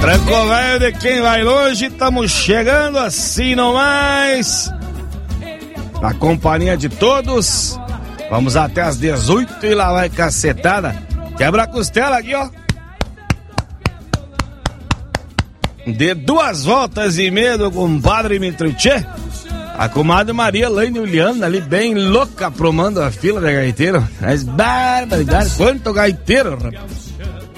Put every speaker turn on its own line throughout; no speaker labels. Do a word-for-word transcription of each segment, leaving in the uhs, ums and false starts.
Tranco velho de quem vai longe, estamos chegando assim nomais. Na companhia de todos. Vamos até as dezoito e lá vai cacetada. Quebra a costela aqui, ó. De duas voltas e meia do compadre Mitruchê. A comadre Maria Laine Juliana ali bem louca promando a fila de gaiteiro. Mas barbaridade, quanto gaiteiro, rapaz.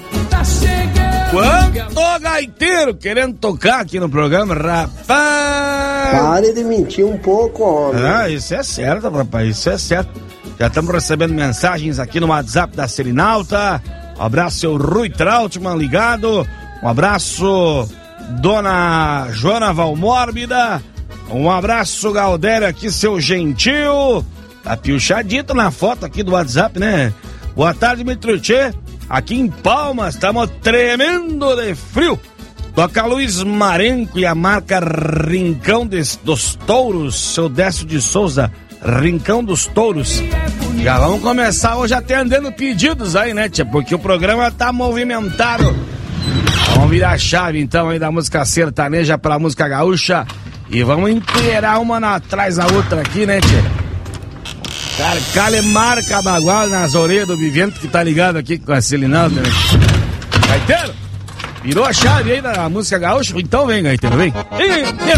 Quanto gaiteiro querendo tocar aqui no programa, rapaz.
Pare de mentir um pouco, homem.
Ah, isso é certo, rapaz, isso é certo. Já estamos recebendo mensagens aqui no WhatsApp da Serinalta. Um abraço, seu Rui Trautmann ligado. Um abraço, dona Joana Valmórbida. Um abraço, Galdério, aqui, seu Gentil. Tá piochadito na foto aqui do WhatsApp, né? Boa tarde, Mitruchê. Aqui em Palmas, estamos tremendo de frio. Toca Luiz Marenco e a marca Rincão de, dos Touros, seu Décio de Souza, Rincão dos Touros. Já vamos começar hoje atendendo pedidos aí, né, tia? Porque o programa tá movimentado. Vamos virar a chave, então, aí da música sertaneja pra música gaúcha. E vamos inteirar uma na, atrás da outra aqui, né, tia? Carcale marca bagual nas orelhas do Vivente que tá ligado aqui com a Selinalta, né? Gaiteiro, virou a chave aí da música gaúcha? Então vem, Gaiteiro, vem. E,